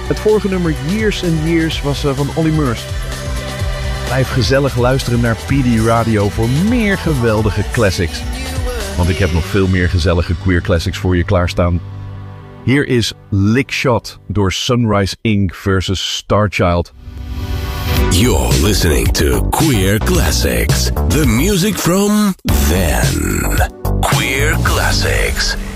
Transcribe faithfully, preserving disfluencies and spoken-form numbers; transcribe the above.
Het vorige nummer Years and Years was uh, van Olly Murs. Blijf gezellig luisteren naar P D Radio voor meer geweldige classics. Want ik heb nog veel meer gezellige queer classics voor je klaarstaan. Hier is Lick Shot door Sunrise Incorporated versus Starchild. You're listening to Queer Classics, the music from then. Queer Classics.